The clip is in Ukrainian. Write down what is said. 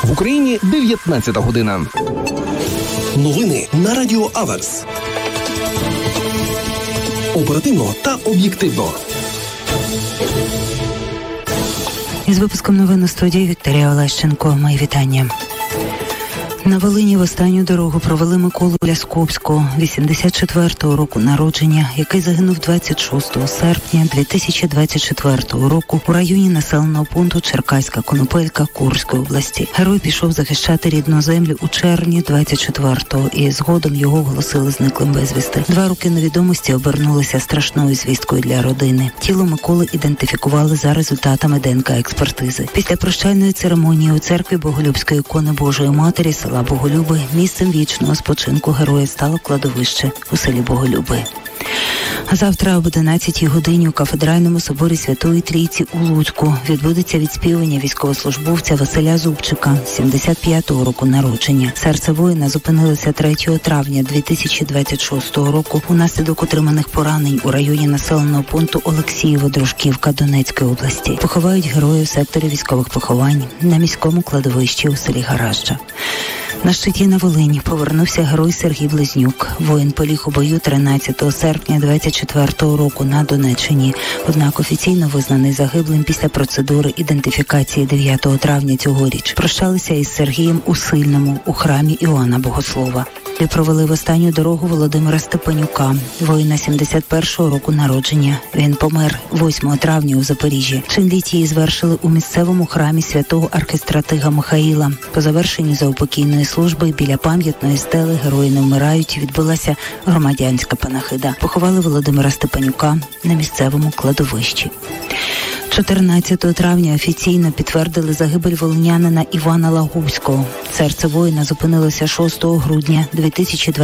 В Україні 19 година. Новини на Радіо Аверс. Оперативно та об'єктивно. Із випуском новин у студії Вікторія Олещенко. Мої вітання. На Волині в останню дорогу провели Миколу Лясковського, 84-го року народження, який загинув 26 серпня 2024 року у районі населеного пункту Черкаська Конопелька Курської області. Герой пішов захищати рідну землю у червні 24-го і згодом його оголосили зниклим безвісти. 2 роки невідомості обернулися страшною звісткою для родини. Тіло Миколи ідентифікували за результатами ДНК-експертизи. Після прощальної церемонії у церкві Боголюбської ікони Божої Матері села Боголюби місцем вічного спочинку героя стало кладовище у селі Боголюби. Завтра об 11-й годині у кафедральному соборі Святої Трійці у Луцьку відбудеться відспівання військовослужбовця Василя Зубчика, 75-го року народження. Серце воїна зупинилося 3 травня 2026 року унаслідок отриманих поранень у районі населеного пункту Олексієво-Дружківка Донецької області. Поховають героя в секторі військових поховань на міському кладовищі у селі Гаражджа. На щиті на Волині повернувся герой Сергій Близнюк. Воїн поліг у бою 13 серпня 24-го року на Донеччині. Однак офіційно визнаний загиблим після процедури ідентифікації 9 травня цьогоріч. Прощалися із Сергієм у Сильному, у храмі Іоанна Богослова. І провели в останню дорогу Володимира Степанюка, воїна 71-го року народження. Він помер 8 травня у Запоріжжі. Чинлітії звершили у місцевому храмі святого архистратига Михаїла. По завершенні заупокійної служби біля пам'ятної стели «Герої не вмирають» відбулася громадянська панахида. Поховали Володимира Степанюка на місцевому кладовищі. 14 травня офіційно підтвердили загибель волинянина Івана Лагуського. Серце воїна зупинилося 6 грудня 2020